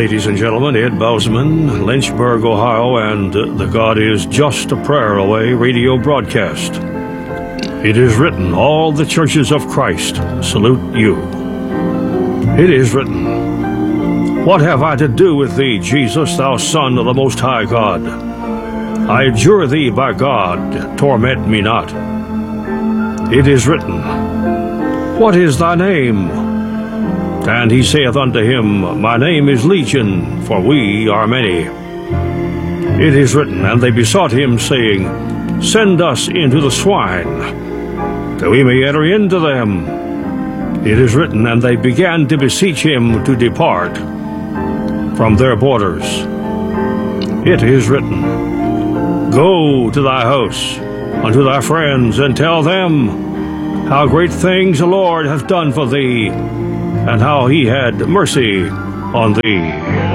ladies and gentlemen. Ed Bousman, Lynchburg, Ohio, and the God is Just a Prayer Away radio broadcast. It is written, all the churches of Christ salute you. It is written, what have I to do with thee, Jesus, thou Son of the Most High God? I adjure thee by God, torment me not. It is written, what is thy name? And he saith unto him, my name is Legion, for we are many. It is written, and they besought him, saying, send us into the swine, that we may enter into them. It is written, and they began to beseech him to depart from their borders. It is written, go to thy house, unto thy friends, and tell them how great things the Lord hath done for thee, and how he had mercy on thee.